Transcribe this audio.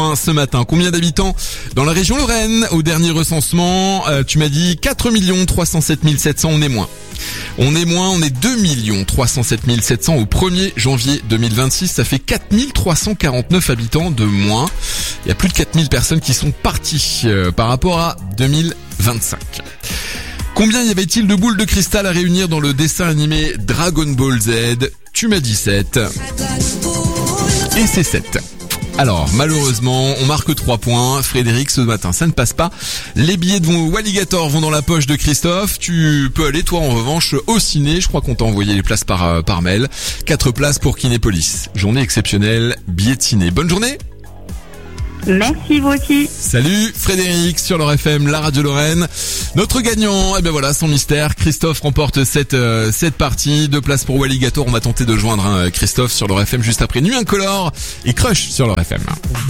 Ce matin, combien d'habitants dans la région Lorraine? Au dernier recensement, tu m'as dit 4 307 700, on est moins. On est 2 307 700 au 1er janvier 2026, ça fait 4 349 habitants de moins. Il y a plus de 4 000 personnes qui sont parties par rapport à 2025. Combien y avait-il de boules de cristal à réunir dans le dessin animé Dragon Ball Z? Tu m'as dit 7. Et c'est 7. Alors, malheureusement, on marque 3 points. Frédéric, ce matin, ça ne passe pas. Les billets de Walligator vont dans la poche de Christophe. Tu peux aller, toi, en revanche, au ciné. Je crois qu'on t'a envoyé les places par mail. 4 places pour Kinépolis. Journée exceptionnelle, billets de ciné. Bonne journée. Merci vous aussi. Salut Frédéric sur l'Or FM, la radio Lorraine. Notre gagnant, eh ben voilà, sans mystère, Christophe remporte cette partie. 2 places pour Walligator. On va tenter de joindre Christophe sur l'Or FM juste après Nuit Incolore et Crush sur l'Or FM.